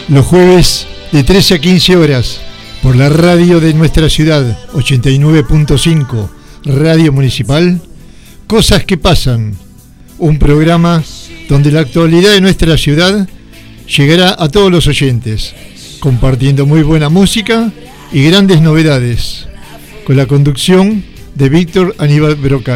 Los jueves de 13 a 15 horas por la radio de nuestra ciudad, 89.5, Radio Municipal, Cosas que Pasan, un programa donde la actualidad de nuestra ciudad llegará a todos los oyentes, compartiendo muy buena música y grandes novedades, con la conducción de Víctor Aníbal Brocal.